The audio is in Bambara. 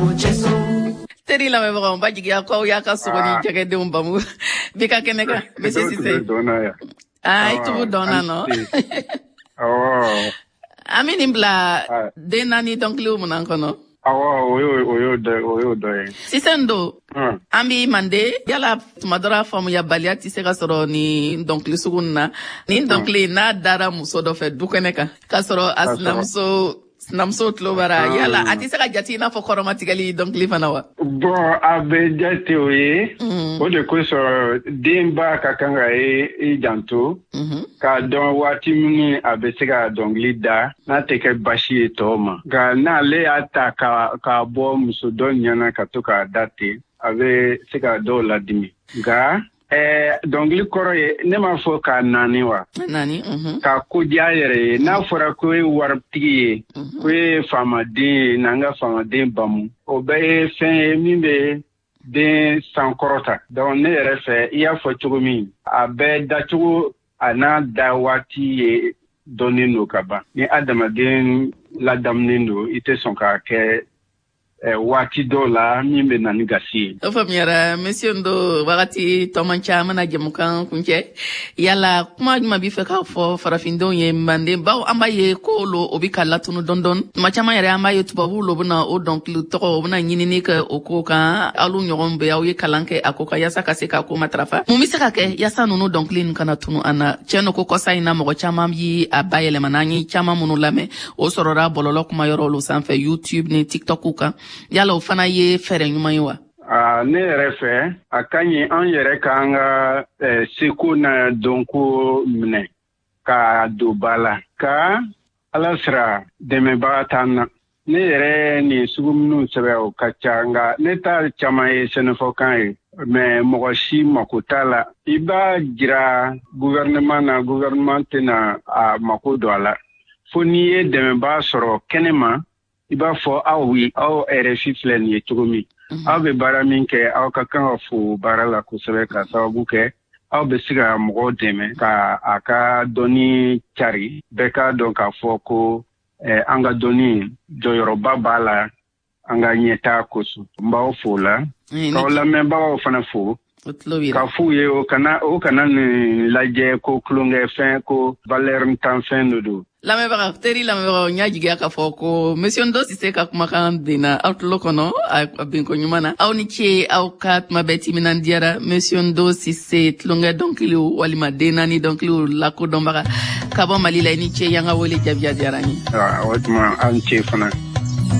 Teri la me baka mba jigi akwa ya ka sogoni jage de umbamu. Bika keneka, Monsieur Cissé. Ah, itu dona no. Oh. Amini mbla de nani donc li umunan kono. Oyo do. Sisendo. Ambi mande yala tumadora famu ya balia tise ka soro ni donc li sugunna. Ni donc li na dara muso do fe dukeneka. Ka soro namso tlobara yala atise ka jati na fo koromatikali donc li fanawa. Bon abe jati oye. O de ko so demba ka kanga e janto. Ka don wati mini abe sega donc lida na teke bashi toma. Ga na le ata ka bo muso don nyana ka to ka date abe sega do la dimi. Ga donc li koro ye ne ma fo ka nani wa. Nani ka ko diayere na fora ko warpti ko fama de nanga fama de bamu o be fen mimbe de sankorota donc ne refe iya fo chugumi abe da chugu ana da wati donino kaba ni adama den la damnindo ite son ka ke wati dola mimbe nani gasi. Ofamiara monsieur ndo wakati tomancha mana jemukan kunche yala kuma juma bife ka fo farafindo ye mande bawo ambaye ko lo obika latunu dondon machama yare ambaye tubabu lo buna o donc lu to buna nyinini ka okoka alu nyogombe ya ye kalanke akoka yasa kaseka ko matrafa mumisaka ke yasa nunu donc lin kana tunu ana cheno ko kosa ina mo chama yi abayele manani chama munu lame o sorora bololo kuma yoro lo sanfe YouTube ni TikTok ka yala ufana ye fere nyuma yiwa. Ne refe akanyi an yere kanga siku na donku mne ka dubala ka alasra deme batana ne yere ni sugumnu sebe o kachanga ne ta chama ye senefokan me mogoshi makutala iba jira gouvernement na makodwala foni deme ba soro kenema iba fo awi aw RFI flen ye tugumi aw be bara min ke aw ka kan fo bara la ko sebe ka sababu ke aw be siga mo deme ka aka doni chari be ka donc a fo ko anga doni do Yoruba bala anga nyeta ko su mbaw fo la ka la memba o fana fo ka fu ye o kana ni laje ko klonge fin ko valeur tan fin do la me baka teri la me baka nyaji ga ka foko monsieur Ndo Cissé ka kuma kan dina outlook no abin ko nyumana aw ni che aw kat mabeti minandiara monsieur Ndo Cissé tlonga donc li walima dena ni donc li la ko dombaka ka ba malila ni che yanga wole jabia diarani wotma an che fana